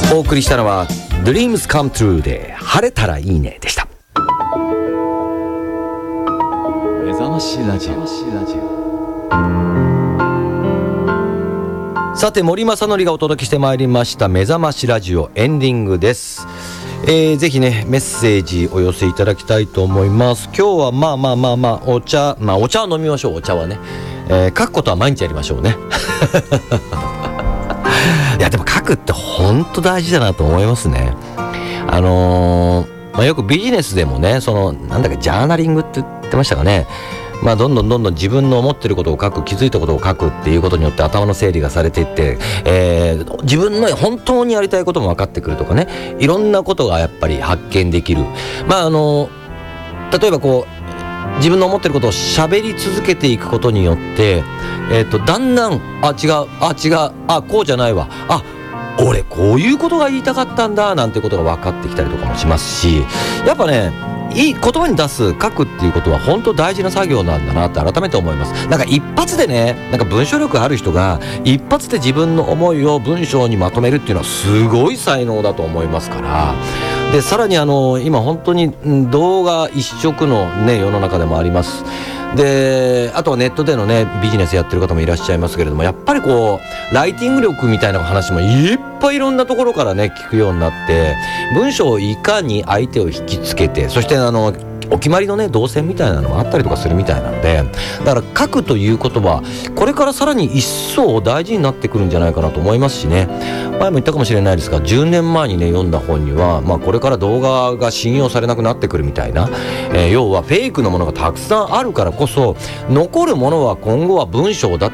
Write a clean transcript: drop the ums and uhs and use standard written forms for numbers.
お送りしたのは Dreams Come True で晴れたらいいねでした。 目覚ましラジオ。 さて森正則がお届けしてまいりました目覚ましラジオエンディングです。ぜひねメッセージお寄せいただきたいと思います。今日はお茶を飲みましょう。お茶はね、書くことは毎日やりましょうねいやでも書くって本当大事だなと思いますね。よくビジネスでもねジャーナリングって言ってましたかね。どんどん自分の思ってることを書く、気づいたことを書くっていうことによって頭の整理がされていって、自分の本当にやりたいことも分かってくるとかね、いろんなことがやっぱり発見できる。例えば自分の思ってることを喋り続けていくことによって、だんだん違うこうじゃないわ、俺こういうことが言いたかったんだなんてことが分かってきたりとかもしますし、やっぱねいい言葉に出す、書くっていうことは本当大事な作業なんだなって改めて思います。一発でね、文章力ある人が一発で自分の思いを文章にまとめるっていうのはすごい才能だと思いますから。でさらに今本当に動画一色のね世の中でもあります。であとはネットでのねビジネスやってる方もいらっしゃいますけれども、やっぱりライティング力みたいな話もいっぱいいろんなところからね聞くようになって、文章をいかに相手を引きつけて、そしてお決まりのね動線みたいなのがあったりとかするみたいなので、だから書くということはこれからさらに一層大事になってくるんじゃないかなと思いますしね。前も言ったかもしれないですが、10年前にね読んだ本には、これから動画が信用されなくなってくるみたいな、要はフェイクのものがたくさんあるからこそ残るものは今後は文章だっ